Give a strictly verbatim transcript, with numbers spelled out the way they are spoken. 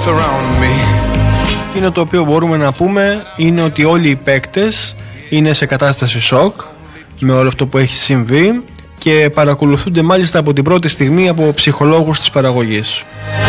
surround me. Είναι το οποίο μπορούμε να πούμε είναι ότι όλοι οι παίκτες είναι σε κατάσταση σοκ με όλο αυτό που έχει συμβεί και παρακολουθούνται μάλιστα από την πρώτη στιγμή από ψυχολόγους της παραγωγής.